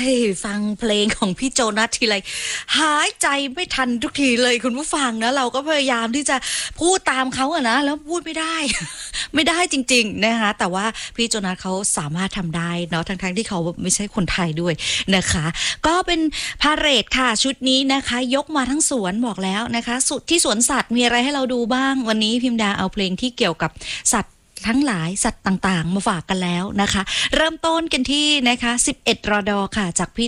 ฟังเพลงของพี่โจนัสทีไรหายใจไม่ทันทุกทีเลยคุณผู้ฟังนะเราก็พยายามที่จะพูดตามเขาอะนะแล้วพูดไม่ได้ ไม่ได้จริงๆนะคะแต่ว่าพี่โจนัสเขาสามารถทำได้เนาะทั้งที่เขาไม่ใช่คนไทยด้วยนะคะก็เป็นพาเหรดค่ะชุดนี้นะคะยกมาทั้งสวนบอกแล้วนะคะที่สวนสัตว์มีอะไรให้เราดูบ้างวันนี้พิมดาเอาเพลงที่เกี่ยวกับสัตว์ทั้งหลายสัตว์ต่างๆมาฝากกันแล้วนะคะเริ่มต้นกันที่นะคะ11 รด.ค่ะจากพี่